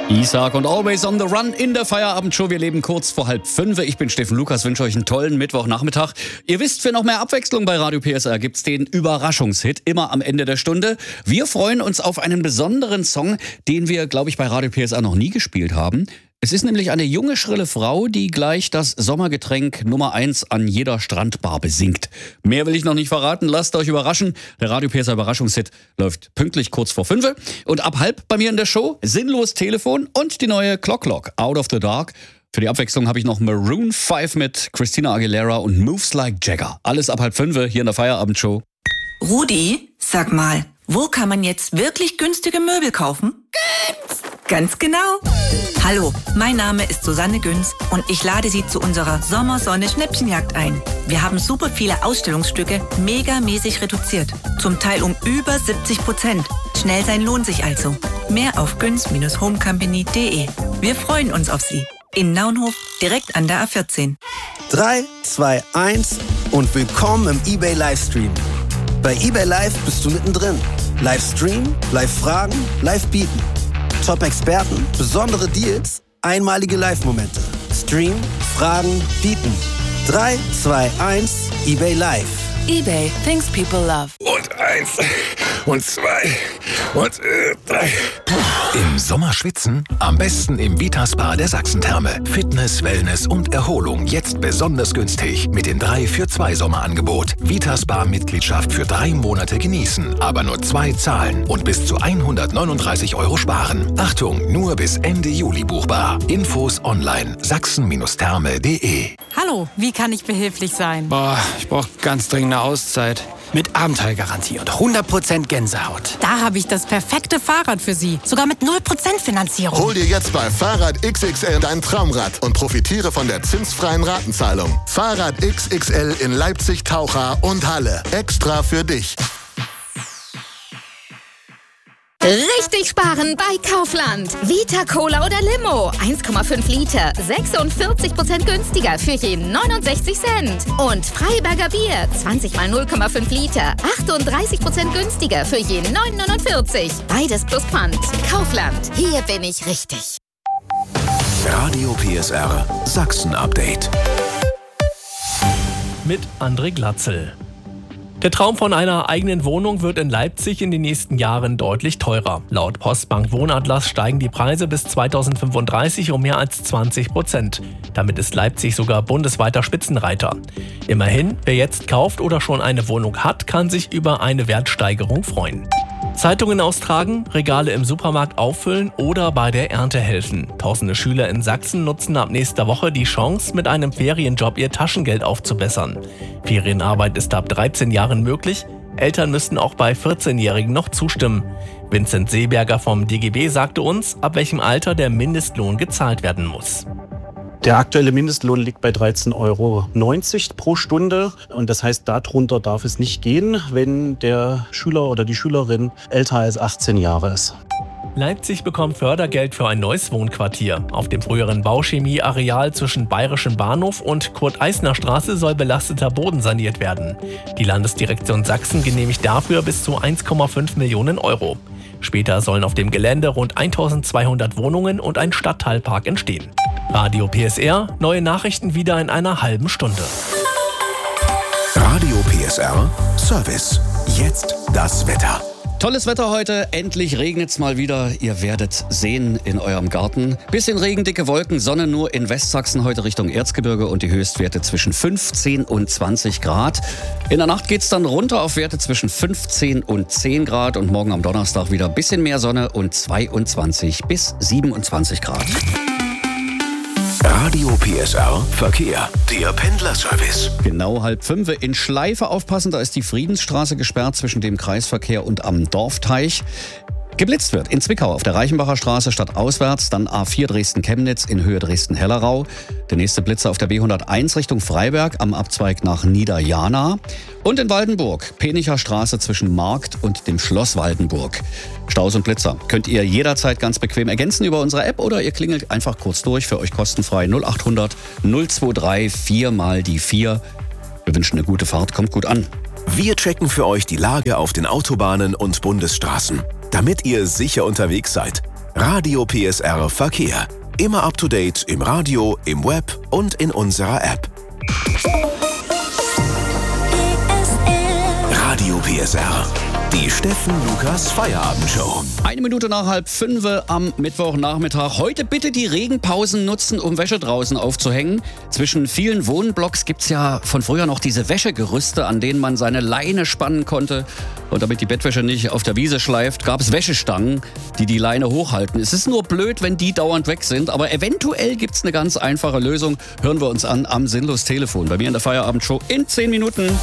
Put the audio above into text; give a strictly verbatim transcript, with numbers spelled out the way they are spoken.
Isaac und Always on the Run in der Feierabendshow. Wir leben kurz vor halb fünf. Ich bin Steffen Lukas, wünsche euch einen tollen Mittwochnachmittag. Ihr wisst, für noch mehr Abwechslung bei Radio P S R gibt's den Überraschungshit immer am Ende der Stunde. Wir freuen uns auf einen besonderen Song, den wir, glaube ich, bei Radio P S R noch nie gespielt haben. Es ist nämlich eine junge, schrille Frau, die gleich das Sommergetränk Nummer eins an jeder Strandbar besingt. Mehr will ich noch nicht verraten, lasst euch überraschen. Der Radio P S R Überraschungshit läuft pünktlich kurz vor fünf. Und ab halb bei mir in der Show Sinnlos Telefon und die neue Clock Clock, Out of the Dark. Für die Abwechslung habe ich noch Maroon fünf mit Christina Aguilera und Moves Like Jagger. Alles ab halb fünf hier in der Feierabendshow. Rudi, sag mal, wo kann man jetzt wirklich günstige Möbel kaufen? Günz! Ganz genau. Hallo, mein Name ist Susanne Günz und ich lade Sie zu unserer Sommersonne-Schnäppchenjagd ein. Wir haben super viele Ausstellungsstücke megamäßig reduziert. Zum Teil um über siebzig Prozent. Schnell sein lohnt sich also. Mehr auf günz Bindestrich homecompany Punkt de. Wir freuen uns auf Sie. In Naunhof, direkt an der A vierzehn. drei, zwei, eins und willkommen im eBay Livestream. Bei eBay Live bist du mittendrin. Livestream, Live-Fragen, Live-Bieten. Top-Experten, besondere Deals, einmalige Live-Momente. Stream, Fragen, Bieten. drei, zwei, eins, eBay Live. eBay, things people love. Und eins, und zwei, und äh, drei. Im Sommer schwitzen? Am besten im Vitaspa der Sachsen-Therme. Fitness, Wellness und Erholung jetzt besonders günstig mit dem drei für zwei Sommerangebot. Vitaspa-Mitgliedschaft für drei Monate genießen, aber nur zwei zahlen und bis zu hundertneununddreißig Euro sparen. Achtung, nur bis Ende Juli buchbar. Infos online sachsen-therme punkt de. Hallo, wie kann ich behilflich sein? Boah, ich brauche ganz dringend eine Auszeit. Mit Abenteuergarantie und hundert Prozent Gänsehaut. Da habe ich das perfekte Fahrrad für Sie. Sogar mit null Prozent Finanzierung. Hol dir jetzt bei Fahrrad X X L dein Traumrad und profitiere von der zinsfreien Ratenzahlung. Fahrrad X X L in Leipzig, Taucha und Halle. Extra für dich. Richtig sparen bei Kaufland. Vita Cola oder Limo. eins Komma fünf Liter. sechsundvierzig Prozent günstiger für je neunundsechzig Cent. Und Freiberger Bier. zwanzig mal null Komma fünf Liter. achtunddreißig Prozent günstiger für je neun neunundvierzig. Beides plus Pfand. Kaufland. Hier bin ich richtig. Radio P S R Sachsen-Update. Mit André Glatzel. Der Traum von einer eigenen Wohnung wird in Leipzig in den nächsten Jahren deutlich teurer. Laut Postbank Wohnatlas steigen die Preise bis zweitausendfünfunddreißig um mehr als zwanzig Prozent. Damit ist Leipzig sogar bundesweiter Spitzenreiter. Immerhin, wer jetzt kauft oder schon eine Wohnung hat, kann sich über eine Wertsteigerung freuen. Zeitungen austragen, Regale im Supermarkt auffüllen oder bei der Ernte helfen. Tausende Schüler in Sachsen nutzen ab nächster Woche die Chance, mit einem Ferienjob ihr Taschengeld aufzubessern. Ferienarbeit ist ab dreizehn Jahren möglich. Eltern müssten auch bei vierzehnjährigen noch zustimmen. Vincent Seeberger vom D G B sagte uns, ab welchem Alter der Mindestlohn gezahlt werden muss. Der aktuelle Mindestlohn liegt bei dreizehn Euro neunzig pro Stunde und das heißt, darunter darf es nicht gehen, wenn der Schüler oder die Schülerin älter als achtzehn Jahre ist. Leipzig bekommt Fördergeld für ein neues Wohnquartier. Auf dem früheren Bauchemie-Areal zwischen Bayerischem Bahnhof und Kurt-Eisner-Straße soll belasteter Boden saniert werden. Die Landesdirektion Sachsen genehmigt dafür bis zu eins Komma fünf Millionen Euro. Später sollen auf dem Gelände rund eintausendzweihundert Wohnungen und ein Stadtteilpark entstehen. Radio P S R, neue Nachrichten wieder in einer halben Stunde. Radio P S R Service. Jetzt das Wetter. Tolles Wetter heute, endlich regnet's mal wieder. Ihr werdet sehen in eurem Garten. Bisschen Regen, dicke Wolken, Sonne nur in Westsachsen heute Richtung Erzgebirge und die Höchstwerte zwischen fünfzehn und zwanzig Grad. In der Nacht geht's dann runter auf Werte zwischen fünfzehn und zehn Grad und morgen am Donnerstag wieder ein bisschen mehr Sonne und zweiundzwanzig bis siebenundzwanzig Grad. Radio P S R Verkehr, der Pendlerservice. Genau halb fünf in Schleife aufpassen, da ist die Friedensstraße gesperrt zwischen dem Kreisverkehr und am Dorfteich. Geblitzt wird in Zwickau auf der Reichenbacher Straße stadtauswärts, dann A vier Dresden-Chemnitz in Höhe Dresden-Hellerau. Der nächste Blitzer auf der B hunderteins Richtung Freiberg am Abzweig nach Niederjana. Und in Waldenburg, Penicher Straße zwischen Markt und dem Schloss Waldenburg. Staus und Blitzer könnt ihr jederzeit ganz bequem ergänzen über unsere App oder ihr klingelt einfach kurz durch, für euch kostenfrei null acht hundert null zwei drei vier mal die vier. Wir wünschen eine gute Fahrt, kommt gut an. Wir checken für euch die Lage auf den Autobahnen und Bundesstraßen, damit ihr sicher unterwegs seid. Radio P S R Verkehr. Immer up to date im Radio, im Web und in unserer App. Radio P S R. Die Steffen Lukas Feierabendshow. Eine Minute nach halb fünf am Mittwochnachmittag. Heute bitte die Regenpausen nutzen, um Wäsche draußen aufzuhängen. Zwischen vielen Wohnblocks gibt's ja von früher noch diese Wäschegerüste, an denen man seine Leine spannen konnte. Und damit die Bettwäsche nicht auf der Wiese schleift, gab es Wäschestangen, die die Leine hochhalten. Es ist nur blöd, wenn die dauernd weg sind, aber eventuell gibt's eine ganz einfache Lösung. Hören wir uns an am Sinnlos Telefon. Bei mir in der Feierabendshow in zehn Minuten.